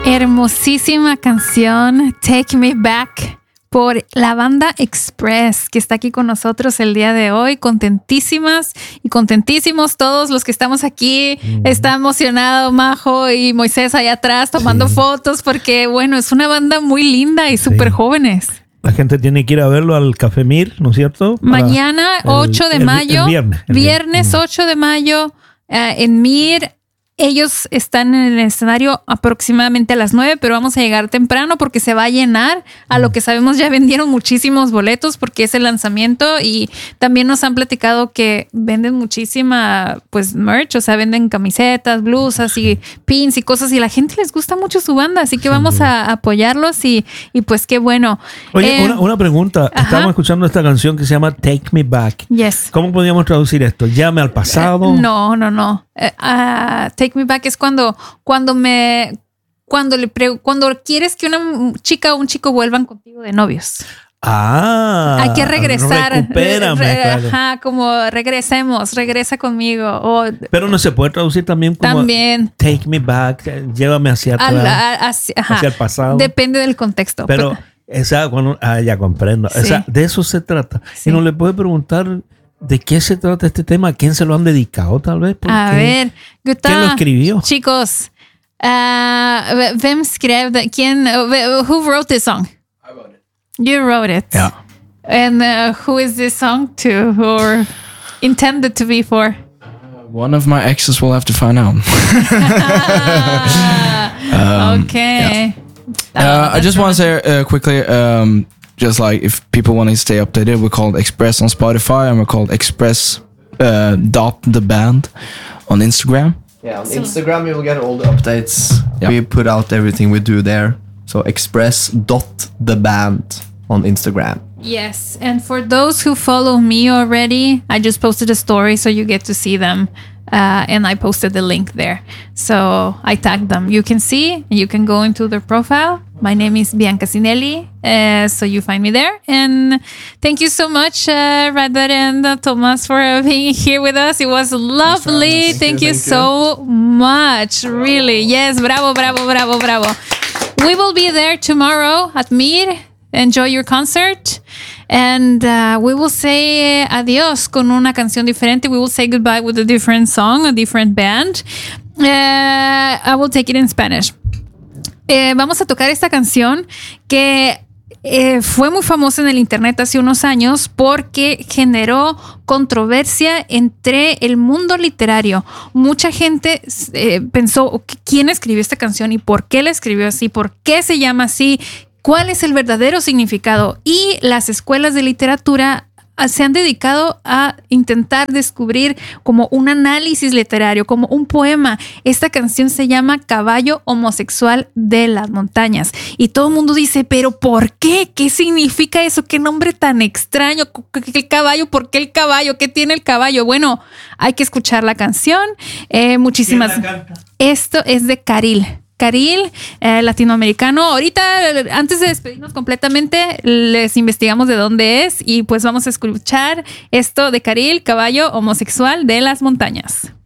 Hermosísima canción, Take Me Back, por la banda Express, que está aquí con nosotros el día de hoy. Contentísimas y contentísimos todos los que estamos aquí. Está emocionado Majo y Moisés allá atrás tomando fotos, porque bueno, es una banda muy linda y súper jóvenes. La gente tiene que ir a verlo al Café Mir, ¿no es cierto? Mañana, 8 de mayo. Viernes 8 de mayo, en Mir. Ellos están en el escenario aproximadamente a las 9, pero vamos a llegar temprano porque se va a llenar. A lo que sabemos ya vendieron muchísimos boletos porque es el lanzamiento, y también nos han platicado que venden muchísima pues merch, o sea, venden camisetas, blusas y pins y cosas, y la gente les gusta mucho su banda, así que vamos a apoyarlos y pues qué bueno. Oye, una pregunta. Estamos escuchando esta canción que se llama Take Me Back. Yes. ¿Cómo podríamos traducir esto? ¿Llame al pasado? No. Take Me Back es cuando quieres que una chica o un chico vuelvan contigo de novios. Hay que regresar. Recupérame. Ajá, como regresa conmigo. Pero no se puede traducir también como Take Me Back, llévame hacia atrás, hacia el pasado. Depende del contexto. Pero ya comprendo. Sí. De eso se trata. Sí. Y no le puede preguntar ¿de qué se trata este tema? ¿A quién se lo han dedicado tal vez? A ver, ¿quién lo escribió? Chicos, ¿vem skrev det? Who wrote this song? I wrote it. You wrote it. Yeah. And who is this song to, or intended to be for? One of my exes will have to find out. Okay. Yeah. I just want to say quickly, just like if people want to stay updated, we're called Express on Spotify, and we're called Express .the band on Instagram. Yeah, on Instagram you will get all the updates. Yeah. We put out everything we do there. So express.the band on Instagram. Yes, and for those who follow me already, I just posted a story so you get to see them. And I posted the link there. So I tagged them. You can see, you can go into their profile. My name is Bianca Sinelli. So you find me there. And thank you so much, Radar and Thomas, for being here with us. It was lovely. Thank you so much. Really. Yes, bravo. We will be there tomorrow at Mir. Enjoy your concert. And we will say adios con una canción diferente. We will say goodbye with a different song, a different band. I will take it in Spanish. Vamos a tocar esta canción que fue muy famosa en el internet hace unos años porque generó controversia entre el mundo literario. Mucha gente pensó, ¿quién escribió esta canción y por qué la escribió así? ¿Por qué se llama así? ¿Cuál es el verdadero significado? Y las escuelas de literatura se han dedicado a intentar descubrir como un análisis literario, como un poema. Esta canción se llama Caballo Homosexual de las Montañas. Y todo el mundo dice, ¿pero por qué? ¿Qué significa eso? ¿Qué nombre tan extraño? ¿Qué caballo? ¿Por qué el caballo? ¿Qué tiene el caballo? Bueno, hay que escuchar la canción. Muchísimas. ¿Quién la canta? Esto es de Caril, latinoamericano. Ahorita, antes de despedirnos completamente, les investigamos de dónde es y pues vamos a escuchar esto de Caril, Caballo Homosexual de las Montañas.